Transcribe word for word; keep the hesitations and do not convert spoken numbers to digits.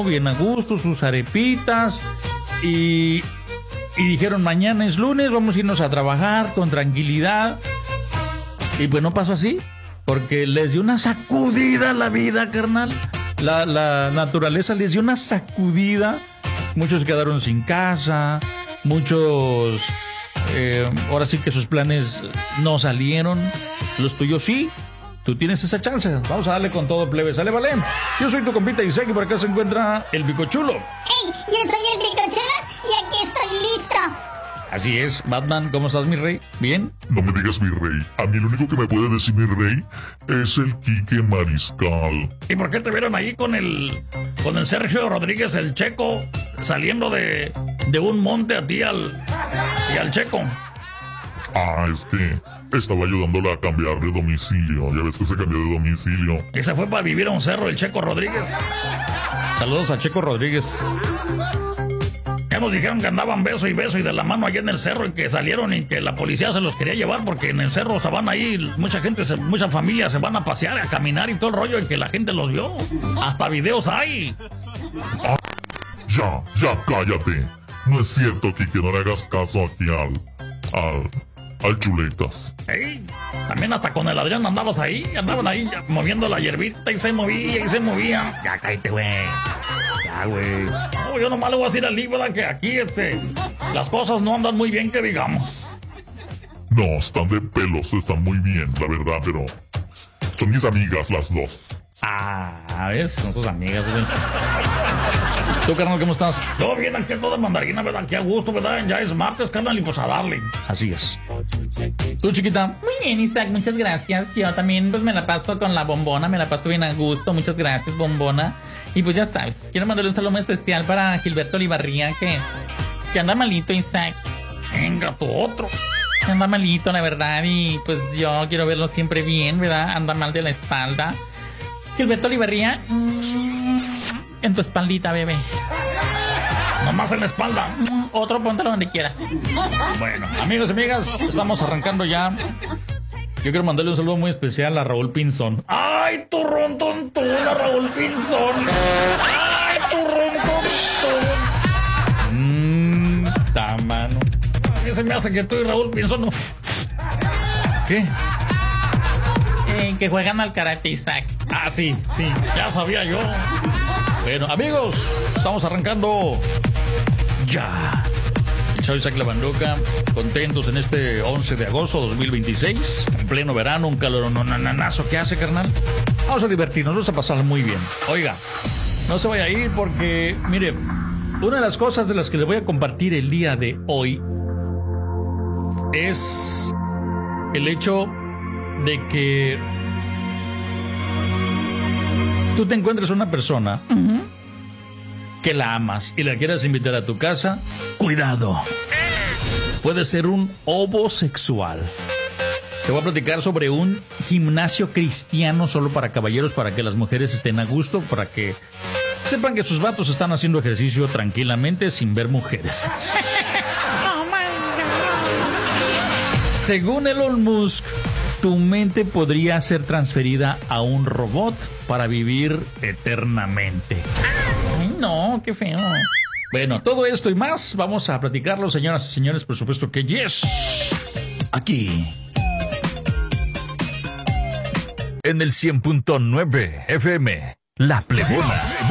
bien a gusto, sus arepitas. Y, y dijeron, mañana es lunes, vamos a irnos a trabajar con tranquilidad. Y pues no pasó así, porque les dio una sacudida a la vida, carnal. La, la naturaleza les dio una sacudida. Muchos quedaron sin casa, muchos... Eh, ahora sí que sus planes no salieron. Los tuyos sí. Tú tienes esa chance. Vamos a darle con todo, plebe. ¿Sale, vale? Yo soy tu compita Isaac y por acá se encuentra el Bicochulo. ¡Hey! Yo soy el Bicochulo y aquí estoy listo. Así es. Batman, ¿cómo estás, mi rey? ¿Bien? No me digas mi rey. A mí lo único que me puede decir mi rey es el Quique Mariscal. ¿Y por qué te vieron ahí con el con el Sergio Rodríguez, el Checo, saliendo de, de un monte a ti al, y al Checo? Ah, es que estaba ayudándola a cambiar de domicilio. Ya ves que se cambió de domicilio. Y se fue para vivir a un cerro el Checo Rodríguez. Saludos a Checo Rodríguez. Ya nos dijeron que andaban beso y beso y de la mano allá en el cerro y que salieron y que la policía se los quería llevar porque en el cerro se van ahí, mucha gente, se, mucha familia se van a pasear, a caminar y todo el rollo y que la gente los vio. Hasta videos hay. Ah, ya, ya cállate. No es cierto, Quique, no le hagas caso aquí al... al... al Chuletas. Ey, también hasta con el Adrián andabas ahí, andaban ahí ya, moviendo la hierbita y se movía y se movía. Ya cállate, güey. Ya, güey. No, yo nomás le voy a decir al Lee, ¿verdad? Que aquí, este, las cosas no andan muy bien, que digamos. No, están de pelos, están muy bien, la verdad, pero... son mis amigas las dos. Ah, ¿ves? Son tus amigas, güey. ¿Tú, carnal, cómo estás? Todo bien, aquí todo de mandarina, ¿verdad? Aquí a gusto, ¿verdad? Ya es martes, carnal, y pues a darle. Así es. ¿Tú, chiquita? Muy bien, Isaac, muchas gracias. Yo también, pues, me la paso con la bombona, me la paso bien a gusto. Muchas gracias, bombona. Y pues ya sabes, quiero mandarle un saludo muy especial para Gilberto Olivarría, que, que anda malito, Isaac. Venga, tu otro. Anda malito, la verdad, y pues yo quiero verlo siempre bien, ¿verdad? Anda mal de la espalda. Gilberto Olivarría, en tu espaldita, bebé. Nomás en la espalda. Otro, póntalo donde quieras. Bueno, amigos y amigas, estamos arrancando ya. Yo quiero mandarle un saludo muy especial a Raúl Pinzón. ¡Ay, tu rontontón a Raúl Pinzón! ¡Ay, tu rontontón! Mmm, ta mano. A mí se me hace que tú y Raúl Pinzón no... ¿Qué? Eh, que juegan al karate, Isaac. Ah, sí, sí, ya sabía yo. Bueno, amigos, estamos arrancando ya. Soy Isaac Lavandoca, contentos en este once de agosto de dos mil veintiséis, en pleno verano, un calor nananazo que hace, carnal. Vamos a divertirnos, vamos a pasar muy bien. Oiga, no se vaya a ir porque, mire, una de las cosas de las que les voy a compartir el día de hoy es el hecho de que tú te encuentres una persona uh-huh. que la amas y la quieras invitar a tu casa. Cuidado, puede ser un homosexual. Te voy a platicar sobre un gimnasio cristiano solo para caballeros, para que las mujeres estén a gusto, para que sepan que sus vatos están haciendo ejercicio tranquilamente sin ver mujeres. Oh my God. Según Elon Musk, tu mente podría ser transferida a un robot para vivir eternamente. Ay, no, qué feo. Bueno, todo esto y más vamos a platicarlo, señoras y señores, por supuesto que yes. Aquí. En el cien punto nueve F M, La Plebona.